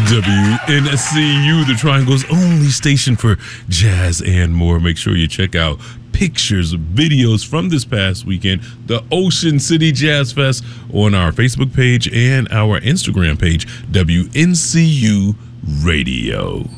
WNCU, the Triangle's only station for jazz and more. Make sure you check out pictures, videos from this past weekend, the Ocean City Jazz Fest, on our Facebook page and our Instagram page, WNCU Radio.